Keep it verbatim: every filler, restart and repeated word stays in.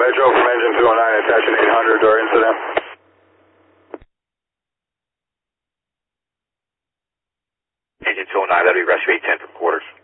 Metro from engine two oh nine, attaching eight hundred door incident. Engine two oh nine, that'll be rescue eight ten for quarters.